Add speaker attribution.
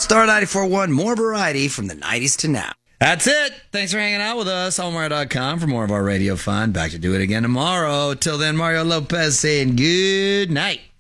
Speaker 1: Star 94.1, more variety from the 90s to now.
Speaker 2: That's it. Thanks for hanging out with us. Allmario.com for more of our radio fun. Back to do it again tomorrow. Till then, Mario Lopez saying good night.